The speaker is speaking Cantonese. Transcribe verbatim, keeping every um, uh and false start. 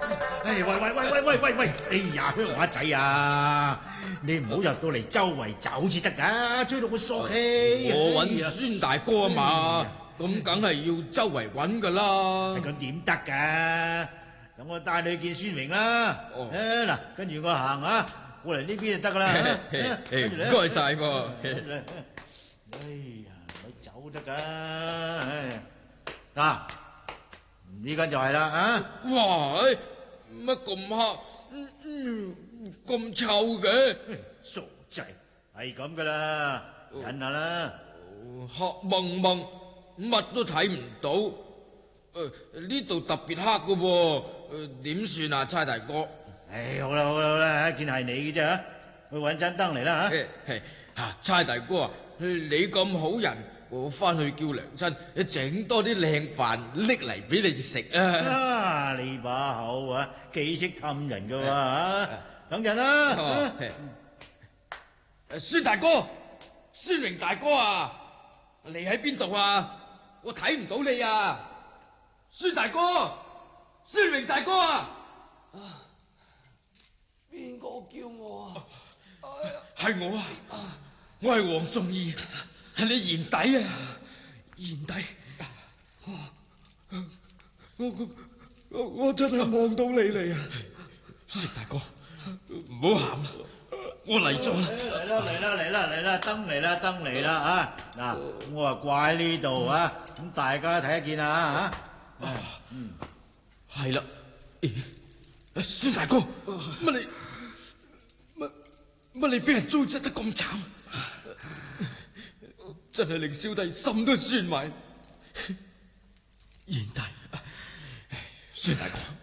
喂喂喂喂喂喂喂！哎呀，鄉下仔啊，你唔好入到嚟周圍走至得噶，追到我索氣。 我揾孫大哥啊嘛，咁梗係要周圍揾噶啦。 咁點得噶？等我帶你去見孫榮啦。誒嗱，跟住我行啊，過嚟呢邊就得噶啦。 唔該晒喎。 哎呀，咪走得噶。嗱，呢間就係啦啊！ 哇，乜咁黑，咁臭嘅？ 傻仔，係咁噶啦，忍下啦。 黑蒙蒙，乜都睇唔到。誒，呢度特別黑噶喎，誒，點算啊，差大哥？ 唉，好啦好啦好啦，見係你嘅啫，去搵盞燈嚟啦吓。吓，差大哥啊，你咁好人，我翻去叫娘親整多啲靚飯拎嚟俾你食啊！ 啊，你把口啊，幾識氹人噶喎，等陣啦。 孫大哥，孫榮大哥啊，你喺邊度啊？我睇唔到你啊！孫大哥，孫榮大哥啊！ 邊個叫我啊？ 係我啊！我係黃仲義，係你賢弟啊！賢弟，我我我我真係望到你嚟啊！薛大哥，唔好喊啦，我嚟咗啦！ 嚟啦嚟啦嚟啦嚟啦，燈嚟啦燈嚟啦啊！嗱，我話掛喺呢度啊，咁大家睇得見啊吓。嗯， 係啦。咦，孫大哥，乜你乜乜你俾人糟質得咁慘？真係令小弟心都酸埋。賢弟，孫大哥，